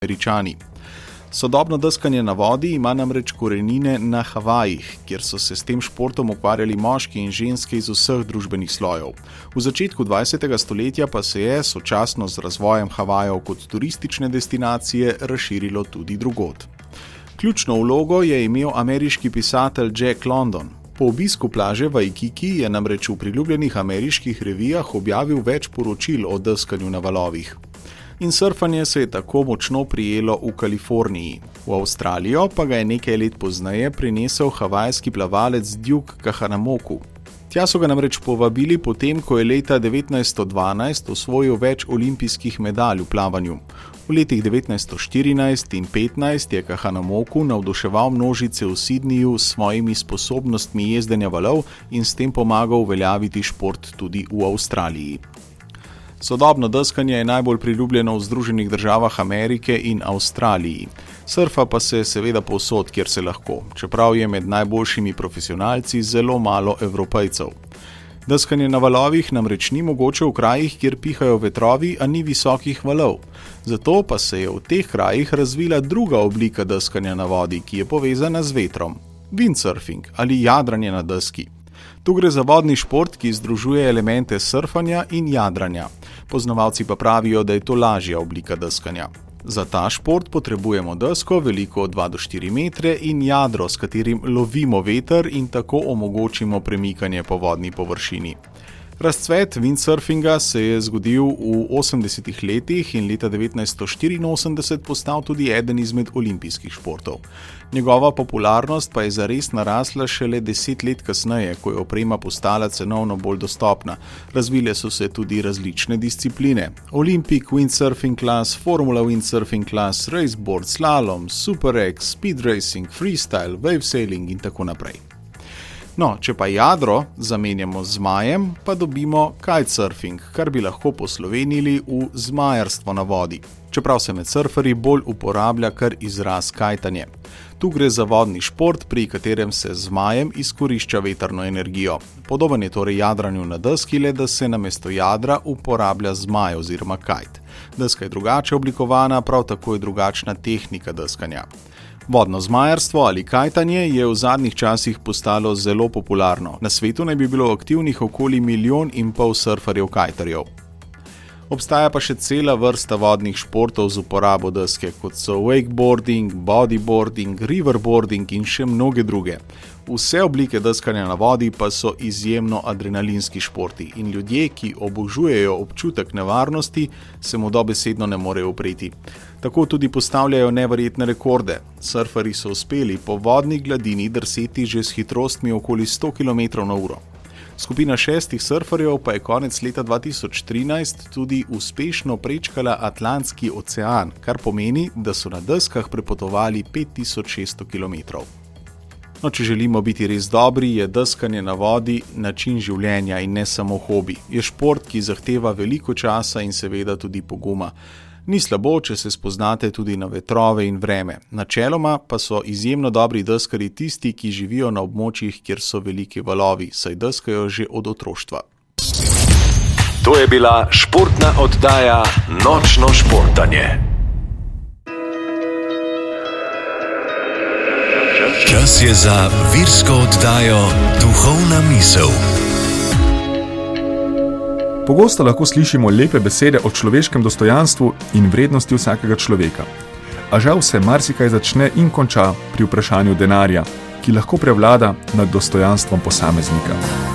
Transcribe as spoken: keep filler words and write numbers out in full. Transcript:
Američani. Sodobno deskanje na vodi ima namreč korenine na Havajih, kjer so se s tem športom ukvarjali moški in ženske iz vseh družbenih slojev. V začetku dvajsetega stoletja pa se je, sočasno z razvojem Havajev kot turistične destinacije, razširilo tudi drugod. Ključno vlogo je imel ameriški pisatelj Jack London. Po obisku plaže Waikiki je namreč v priljubljenih ameriških revijah objavil več poročil o deskanju na valovih. In surfanje se je tako močno prijelo v Kaliforniji. V Avstralijo pa ga je nekaj let pozneje prinesel havajski plavalec Duke Kahanamoku. Tja so ga namreč povabili potem, ko je leta devetnajststo dvanajst osvojil več olimpijskih medalj v plavanju. V letih devetnajststo štirinajst in petnajst je Kahanamoku navduševal množice v Sydneyju s svojimi sposobnostmi jezdenja valov in s tem pomagal uveljaviti šport tudi v Avstraliji. Sodobno deskanje je najbolj priljubljeno v Združenih državah Amerike in Avstraliji. Surfa pa se seveda povsod, kjer se lahko, čeprav je med najboljšimi profesionalci zelo malo Evropejcev. Deskanje na valovih namreč ni mogoče v krajih, kjer pihajo vetrovi, a ni visokih valov. Zato pa se je v teh krajih razvila druga oblika deskanja na vodi, ki je povezana z vetrom. Windsurfing ali jadranje na deski. Tu gre za vodni šport, ki združuje elemente surfanja in jadranja. Poznavalci pa pravijo, da je to lažja oblika deskanja. Za ta šport potrebujemo desko, veliko od dva do štiri metre, in jadro, s katerim lovimo veter in tako omogočimo premikanje po vodni površini. Razcvet windsurfinga se je zgodil v osemdesetih letih in leta devetnajststo štiriinosemdeset postal tudi eden izmed olimpijskih športov. Njegova popularnost pa je zares narasla šele deset let kasneje, ko je oprema postala cenovno bolj dostopna. Razvile so se tudi različne discipline. Olympic Windsurfing Class, Formula Windsurfing Class, Raceboard, Slalom, Super X, Speed Racing, Freestyle, Wave Sailing in tako naprej. No, če pa jadro zamenjamo z zmajem, pa dobimo kitesurfing, kar bi lahko poslovenili v zmajarstvo na vodi. Čeprav se med surferji bolj uporablja kar izraz kajtanje. Tu gre za vodni šport, pri katerem se z zmajem izkorišča vetrno energijo. Podoben je torej jadranju na deski, le da se namesto jadra uporablja zmaj oziroma kajt. Deska je drugače oblikovana, prav tako je drugačna tehnika deskanja. Vodno zmajarstvo ali kajtanje je v zadnjih časih postalo zelo popularno. Na svetu naj bi bilo aktivnih okoli milijon in pol surferjev kajtarjev. Obstaja pa še cela vrsta vodnih športov z uporabo deske, kot so wakeboarding, bodyboarding, riverboarding in še mnoge druge. Vse oblike deskanja na vodi pa so izjemno adrenalinski športi in ljudje, ki obožujejo občutek nevarnosti, se mu dobesedno ne morejo upreti. Tako tudi postavljajo neverjetne rekorde. Surferji so uspeli po vodni gladini drseti že s hitrostmi okoli sto kilometrov na uro. Skupina šestih surferjev pa je konec leta dva tisoč trinajst tudi uspešno prečkala Atlantski ocean, kar pomeni, da so na deskah prepotovali pet tisoč šeststo kilometrov. No, če želimo biti res dobri, je deskanje na vodi način življenja in ne samo hobi. Je šport, ki zahteva veliko časa in seveda tudi poguma. Ni slabo, če se spoznate tudi na vetrove in vreme. Načeloma pa so izjemno dobri deskarji tisti, ki živijo na območjih, kjer so veliki valovi, saj deskajo že od otroštva. To je bila športna oddaja Nočno športanje. Čas je za virsko oddajo Duhovna misel. Pogosto lahko slišimo lepe besede o človeškem dostojanstvu in vrednosti vsakega človeka. A žal se marsikaj začne in konča pri vprašanju denarja, ki lahko prevlada nad dostojanstvom posameznika.